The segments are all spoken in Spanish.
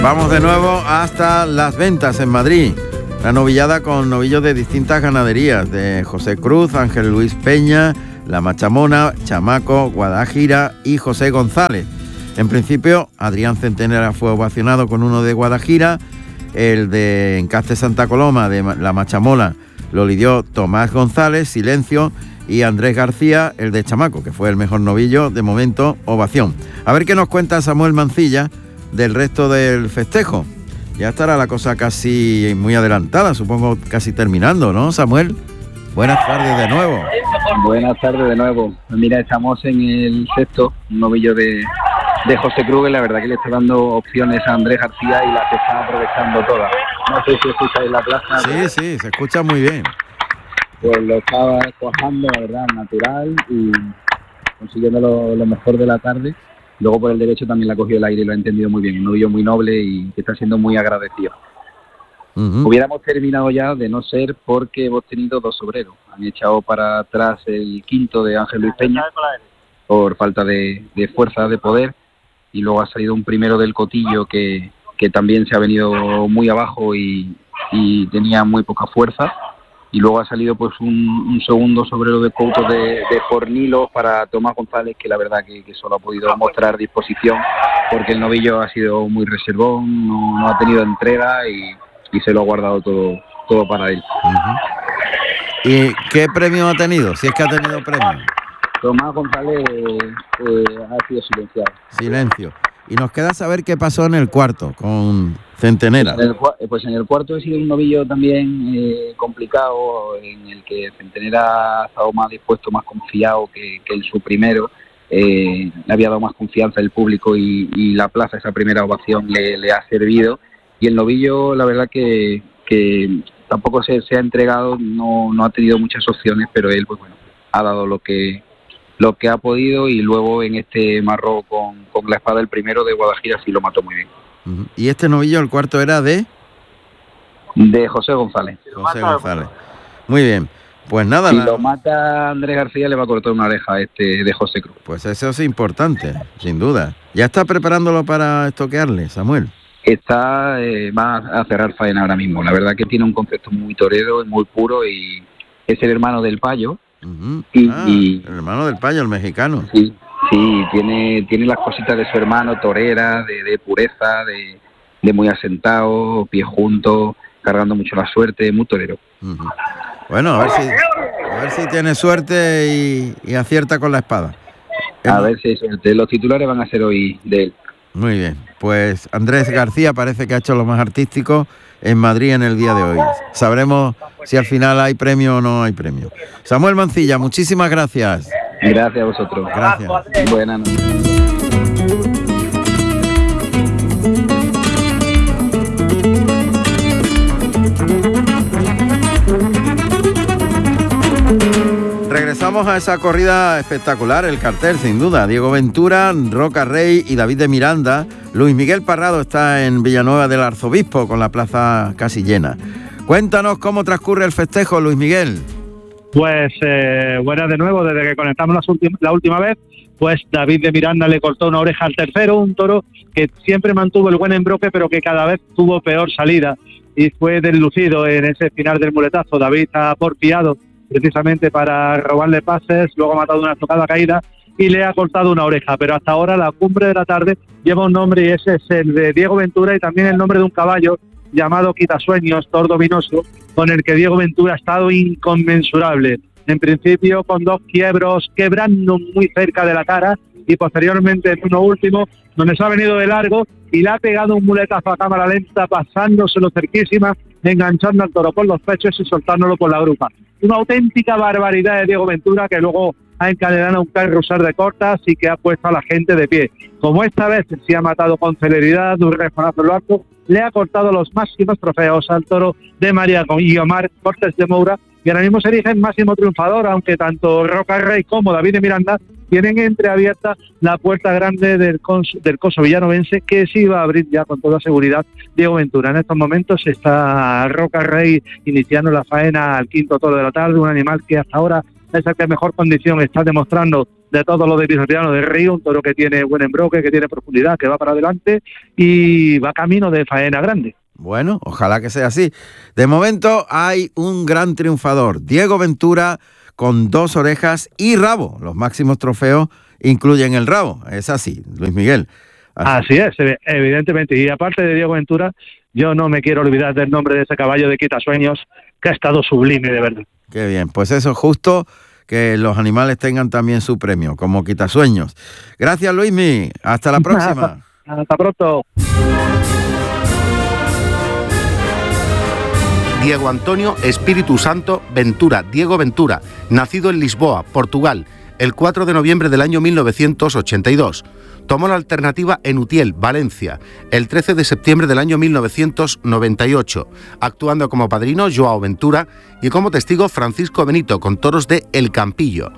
Vamos de nuevo hasta Las Ventas, en Madrid. La novillada con novillos de distintas ganaderías, de José Cruz, Ángel Luis Peña, La Machamona, Chamaco, Guadajira y José González. En principio, Adrián Centenera fue ovacionado con uno de Guadajira, el de Encaste Santa Coloma de La Machamona lo lidió Tomás González, silencio, y Andrés García, el de Chamaco, que fue el mejor novillo, de momento, ovación. A ver qué nos cuenta Samuel Mancilla del resto del festejo. Ya estará la cosa casi muy adelantada, supongo casi terminando, ¿no, Samuel? Buenas tardes de nuevo. Buenas tardes de nuevo. Mira, estamos en el sexto, un novillo de José Cruz, la verdad que le está dando opciones a Andrés García y las está aprovechando todas. No sé si escucháis la plaza. Sí, se escucha muy bien. Pues lo estaba cuajando, la verdad, natural y consiguiendo lo mejor de la tarde. Luego por el derecho también le ha cogido el aire y lo ha entendido muy bien. Un novillo muy noble y que está siendo muy agradecido. Hubiéramos terminado ya de no ser porque hemos tenido dos obreros. Han echado para atrás el quinto de Ángel Luis Peña por falta de fuerza, de poder. Y luego ha salido un primero del Cotillo que también se ha venido muy abajo y tenía muy poca fuerza. Y luego ha salido pues un segundo sobrero de Couto de Fornilo para Tomás González, que la verdad que solo ha podido mostrar disposición porque el novillo ha sido muy reservón, no ha tenido entrega y se lo ha guardado todo para él. ¿Y qué premio ha tenido? Si es que ha tenido premio. Tomás González ha sido silenciado. Silencio. Y nos queda saber qué pasó en el cuarto con Centenera. Pues en el cuarto ha sido un novillo también complicado, en el que Centenera ha estado más dispuesto, más confiado que en su primero. Le había dado más confianza el público y la plaza, esa primera ovación, le ha servido. Y el novillo, la verdad que tampoco se ha entregado, no ha tenido muchas opciones, pero él pues bueno, ha dado lo que ha podido, y luego en este marró con la espada el primero de Guadajira sí lo mató muy bien. ¿Y este novillo, el cuarto, era de José González? José González. Muy bien. Pues nada. Si lo mata Andrés García le va a cortar una oreja a este de José Cruz. Pues eso es importante, sin duda. ¿Ya está preparándolo para estoquearle, Samuel? Va a cerrar faena ahora mismo. La verdad que tiene un concepto muy torero, muy puro, y es el hermano del Payo. El hermano del Payo, el mexicano. Sí, tiene las cositas de su hermano, torera, de pureza, de muy asentado, pie junto, cargando mucho la suerte, muy torero. Bueno, a ver si tiene suerte y acierta con la espada. A ver si hay suerte. Los titulares van a ser hoy de él. Muy bien, pues Andrés García parece que ha hecho lo más artístico en Madrid en el día de hoy. Sabremos si al final hay premio o no hay premio. Samuel Mancilla, muchísimas gracias. Gracias a vosotros. Gracias. Buenas noches. Regresamos a esa corrida espectacular, el cartel sin duda. Diego Ventura, Roca Rey y David de Miranda. Luis Miguel Parrado está en Villanueva del Arzobispo con la plaza casi llena. Cuéntanos cómo transcurre el festejo, Luis Miguel. Pues buenas de nuevo, desde que conectamos la última vez, pues David de Miranda le cortó una oreja al tercero, un toro que siempre mantuvo el buen embroque, pero que cada vez tuvo peor salida y fue deslucido en ese final del muletazo. David ha porfiado precisamente para robarle pases, luego ha matado una estocada caída y le ha cortado una oreja, pero hasta ahora la cumbre de la tarde lleva un nombre, y ese es el de Diego Ventura, y también el nombre de un caballo llamado Quitasueños, Tordo Vinoso, con el que Diego Ventura ha estado inconmensurable. En principio con dos quiebros, quebrando muy cerca de la cara, y posteriormente en uno último, donde se ha venido de largo y le ha pegado un muletazo a cámara lenta, pasándoselo cerquísima, enganchando al toro por los pechos y soltándolo por la grupa. Una auténtica barbaridad de Diego Ventura, que luego ha encadenado un carrusel de cortas y que ha puesto a la gente de pie. Como esta vez se ha matado con celeridad, de un rejonazo en lo alto, le ha cortado los máximos trofeos al toro de María Guiomar Cortés de Moura, y ahora mismo se erige en máximo triunfador, aunque tanto Roca Rey como David de Miranda tienen entreabierta la puerta grande del coso villanovense, que sí va a abrir ya con toda seguridad Diego Ventura. En estos momentos está Roca Rey iniciando la faena al quinto toro de la tarde, un animal que hasta ahora es el que mejor condición está demostrando de todos los de Pisotillano de Río, un toro que tiene buen embroque, que tiene profundidad, que va para adelante y va camino de faena grande. Bueno, ojalá que sea así. De momento hay un gran triunfador, Diego Ventura, con 2 orejas y rabo. Los máximos trofeos incluyen el rabo. Es así, Luis Miguel. Así es, evidentemente. Y aparte de Diego Ventura, yo no me quiero olvidar del nombre de ese caballo de Quitasueños, que ha estado sublime, de verdad. Qué bien, pues eso es justo, que los animales tengan también su premio, como Quitasueños. Gracias, Luismi. Hasta la próxima. Hasta pronto. Diego Antonio Espíritu Santo Ventura, Diego Ventura, nacido en Lisboa, Portugal, el 4 de noviembre del año 1982. Tomó la alternativa en Utiel, Valencia, el 13 de septiembre del año 1998, actuando como padrino Joao Ventura y como testigo Francisco Benito, con toros de El Campillo.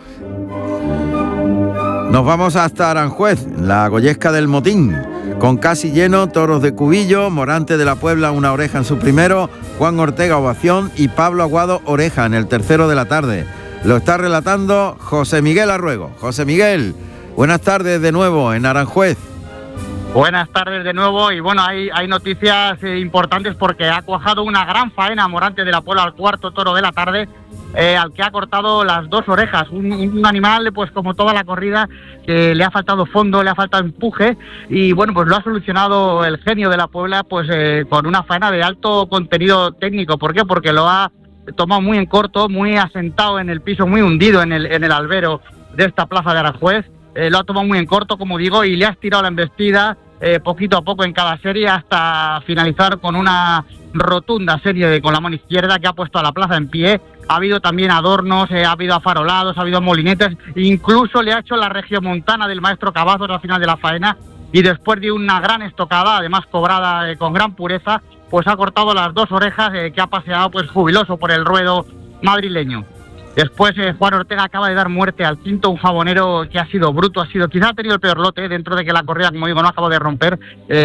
Nos vamos hasta Aranjuez, la Goyesca del Motín, con casi lleno, toros de Cubillo, Morante de la Puebla, una oreja en su primero, Juan Ortega ovación y Pablo Aguado oreja en el tercero de la tarde. Lo está relatando José Miguel Arruego. José Miguel, buenas tardes de nuevo en Aranjuez. Buenas tardes de nuevo y bueno, hay noticias importantes porque ha cuajado una gran faena Morante de la Puebla al cuarto toro de la tarde, al que ha cortado las 2 orejas, un animal pues como toda la corrida que le ha faltado fondo, le ha faltado empuje y bueno, pues lo ha solucionado el genio de la Puebla pues con una faena de alto contenido técnico. ¿Por qué? Porque lo ha tomado muy en corto, muy asentado en el piso, muy hundido en el albero de esta plaza de Aranjuez. Lo ha tomado muy en corto, como digo, y le ha estirado la embestida poquito a poco en cada serie hasta finalizar con una rotunda serie con la mano izquierda que ha puesto a la plaza en pie. Ha habido también adornos, ha habido afarolados, ha habido molinetes, incluso le ha hecho la regiomontana del maestro Cavazos al final de la faena y después de una gran estocada, además cobrada con gran pureza, pues ha cortado las 2 orejas que ha paseado pues jubiloso por el ruedo madrileño. Después Juan Ortega acaba de dar muerte al quinto, un jabonero que ha sido bruto, quizá ha tenido el peor lote dentro de que la corrida, como digo, no acabó de romper.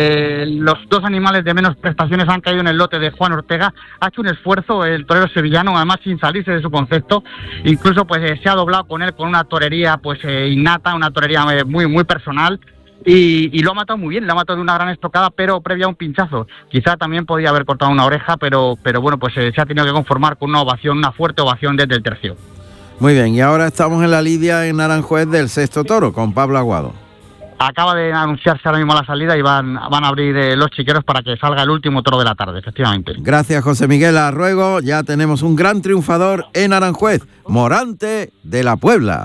Los 2 animales de menos prestaciones han caído en el lote de Juan Ortega. Ha hecho un esfuerzo el torero sevillano, además sin salirse de su concepto. Incluso pues se ha doblado con él con una torería pues innata, una torería muy muy personal. Y lo ha matado muy bien, lo ha matado de una gran estocada, pero previa a un pinchazo. Quizá también podía haber cortado una oreja, pero bueno, pues se ha tenido que conformar con una ovación, una fuerte ovación desde el tercio. Muy bien, y ahora estamos en la lidia en Aranjuez del sexto toro, con Pablo Aguado. Acaba de anunciarse ahora mismo la salida y van a abrir los chiqueros para que salga el último toro de la tarde, efectivamente. Gracias, José Miguel Arruego. Ya tenemos un gran triunfador en Aranjuez, Morante de la Puebla.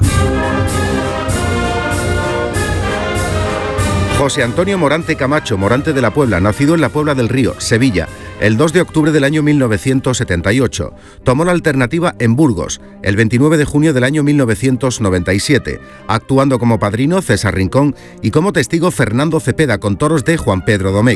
José Antonio Morante Camacho, Morante de la Puebla, nacido en la Puebla del Río, Sevilla, el 2 de octubre del año 1978. Tomó la alternativa en Burgos, el 29 de junio del año 1997, actuando como padrino César Rincón y como testigo Fernando Cepeda, con toros de Juan Pedro Domecq.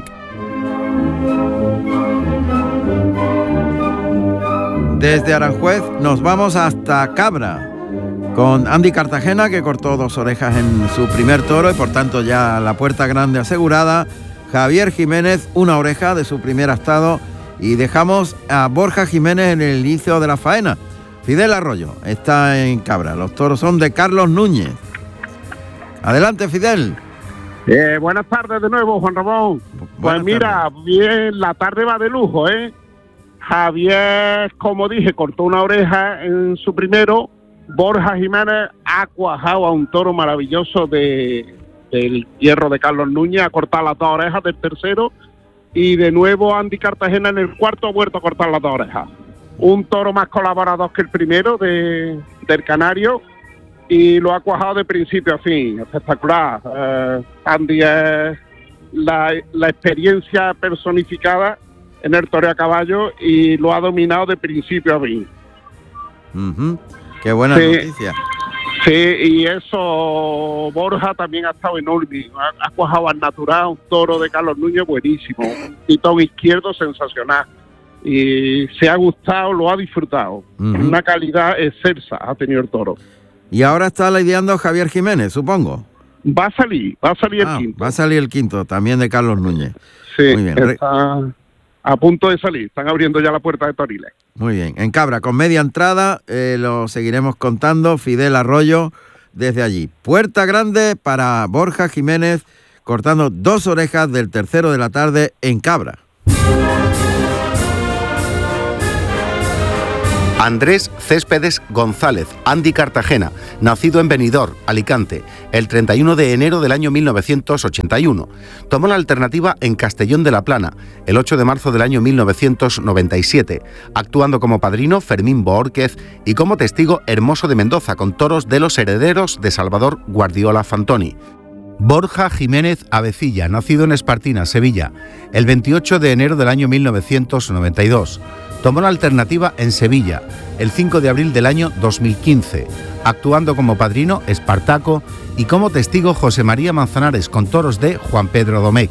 Desde Aranjuez nos vamos hasta Cabra, con Andy Cartagena, que cortó 2 orejas en su primer toro y por tanto ya la puerta grande asegurada. Javier Jiménez, 1 oreja de su primer astado y dejamos a Borja Jiménez en el inicio de la faena. Fidel Arroyo está en Cabra, los toros son de Carlos Núñez. Adelante, Fidel. Buenas tardes de nuevo, Juan Ramón. Pues mira, bien, la tarde va de lujo, Javier, como dije, cortó 1 oreja en su primero. Borja Jiménez ha cuajado a un toro maravilloso del hierro de Carlos Núñez, ha cortado las 2 orejas del tercero y de nuevo Andy Cartagena en el cuarto ha vuelto a cortar las 2 orejas. Un toro más colaborador que el primero del Canario y lo ha cuajado de principio a fin, espectacular. Andy es la experiencia personificada en el toreo a caballo y lo ha dominado de principio a fin. Qué buena noticia. Sí, y eso, Borja también ha estado enorme, ha cuajado al natural, un toro de Carlos Núñez buenísimo, un titón izquierdo sensacional, y se ha gustado, lo ha disfrutado, una calidad excelsa ha tenido el toro. Y ahora está lidiando Javier Jiménez, supongo. Va a salir el quinto. Va a salir el quinto, también de Carlos Núñez. Sí, muy bien. Está a punto de salir, están abriendo ya la puerta de Toriles. Muy bien, en Cabra, con media entrada, lo seguiremos contando. Fidel Arroyo desde allí. Puerta grande para Borja Jiménez, cortando 2 orejas del tercero de la tarde en Cabra. Andrés Céspedes González, Andy Cartagena, nacido en Benidorm, Alicante, el 31 de enero del año 1981. Tomó la alternativa en Castellón de la Plana, el 8 de marzo del año 1997, actuando como padrino Fermín Boórquez y como testigo Hermoso de Mendoza, con toros de los herederos de Salvador Guardiola Fantoni. Borja Jiménez Avecilla, nacido en Espartina, Sevilla, el 28 de enero del año 1992. Tomó la alternativa en Sevilla, el 5 de abril del año 2015, actuando como padrino Espartaco y como testigo José María Manzanares, con toros de Juan Pedro Domecq.